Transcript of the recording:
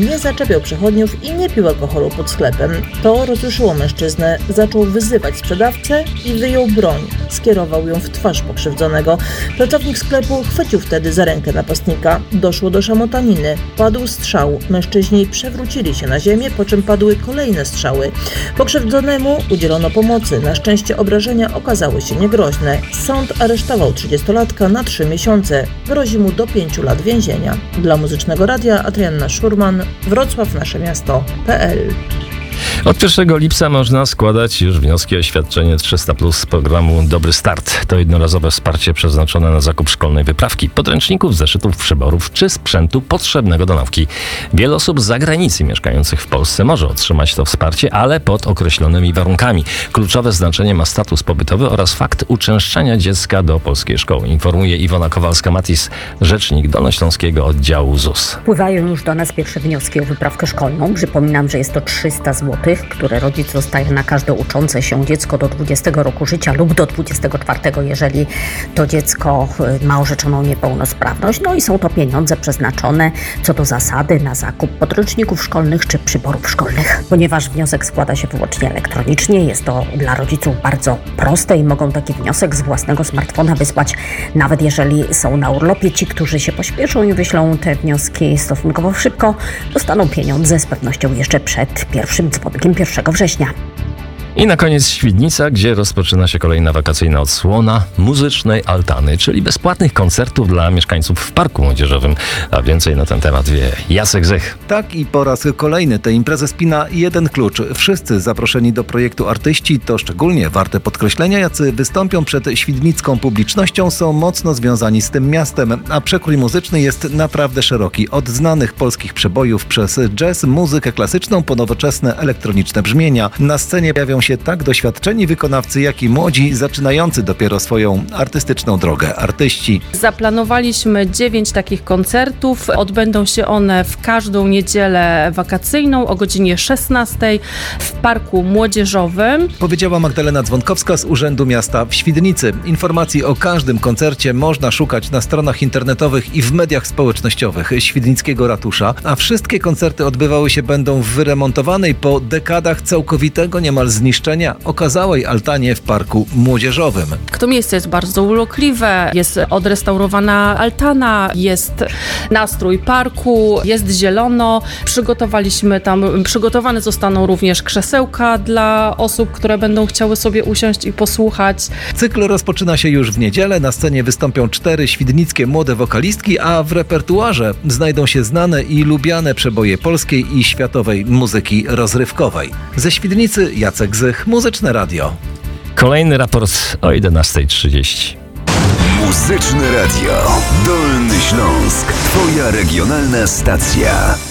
Nie zaczepiał przechodniów i nie pił alkoholu pod sklepem. To rozjuszyło mężczyznę. Zaczął wyzywać sprzedawcę i wyjął broń. Skierował ją w twarz pokrzywdzonego. Pracownik sklepu chwycił wtedy za rękę napastnika. Doszło do szamotaniny. Padł strzał. Mężczyźni przewrócili się na ziemię, po czym padły kolejne strzały. Pokrzywdzonemu udzielono pomocy. Na szczęście obrażenia okazały się niegroźne. Sąd aresztował 30-latka na 3 miesiące. Grozi mu do 5 lat więzienia. Dla Muzycznego Radia Adrianna Szurman, Wrocław, nasze miasto.pl. Od 1 lipca można składać już wnioski o świadczenie 300+ z programu Dobry Start. To jednorazowe wsparcie przeznaczone na zakup szkolnej wyprawki, podręczników, zeszytów, przyborów czy sprzętu potrzebnego do nauki. Wiele osób z zagranicy mieszkających w Polsce może otrzymać to wsparcie, ale pod określonymi warunkami. Kluczowe znaczenie ma status pobytowy oraz fakt uczęszczania dziecka do polskiej szkoły, informuje Iwona Kowalska-Matis, rzecznik Dolnośląskiego Oddziału ZUS. Wpływają już do nas pierwsze wnioski o wyprawkę szkolną. Przypominam, że jest to 300 zł, które rodzic dostaje na każde uczące się dziecko do 20 roku życia lub do 24, jeżeli to dziecko ma orzeczoną niepełnosprawność. No i są to pieniądze przeznaczone co do zasady na zakup podręczników szkolnych czy przyborów szkolnych. Ponieważ wniosek składa się wyłącznie elektronicznie, jest to dla rodziców bardzo proste i mogą taki wniosek z własnego smartfona wysłać, nawet jeżeli są na urlopie. Ci, którzy się pośpieszą i wyślą te wnioski stosunkowo szybko, dostaną pieniądze z pewnością jeszcze przed pierwszym dzwonkiem 1 września. I na koniec Świdnica, gdzie rozpoczyna się kolejna wakacyjna odsłona muzycznej altany, czyli bezpłatnych koncertów dla mieszkańców w Parku Młodzieżowym. A więcej na ten temat wie Jacek Zych. Tak, i po raz kolejny tę imprezę spina jeden klucz. Wszyscy zaproszeni do projektu artyści, to szczególnie warte podkreślenia, jacy wystąpią przed świdnicką publicznością, są mocno związani z tym miastem, a przekrój muzyczny jest naprawdę szeroki. Od znanych polskich przebojów przez jazz, muzykę klasyczną po nowoczesne elektroniczne brzmienia. Na scenie pojawią się tak doświadczeni wykonawcy, jak i młodzi, zaczynający dopiero swoją artystyczną drogę artyści. Zaplanowaliśmy 9 takich koncertów. Odbędą się one w każdą niedzielę wakacyjną o godzinie 16 w Parku Młodzieżowym. Powiedziała Magdalena Dzwonkowska z Urzędu Miasta w Świdnicy. Informacji o każdym koncercie można szukać na stronach internetowych i w mediach społecznościowych Świdnickiego Ratusza, a wszystkie koncerty odbywały się będą w wyremontowanej po dekadach całkowitego niemal zniszczenia okazałej altanie w Parku Młodzieżowym. To miejsce jest bardzo urokliwe, jest odrestaurowana altana, jest nastrój parku, jest zielono. Przygotowane zostaną również krzesełka dla osób, które będą chciały sobie usiąść i posłuchać. Cykl rozpoczyna się już w niedzielę. Na scenie wystąpią 4 świdnickie młode wokalistki, a w repertuarze znajdą się znane i lubiane przeboje polskiej i światowej muzyki rozrywkowej. Ze Świdnicy Jacek Zych, Muzyczne Radio. Kolejny raport o 11:30. Muzyczne Radio. Dolny Śląsk. Twoja regionalna stacja.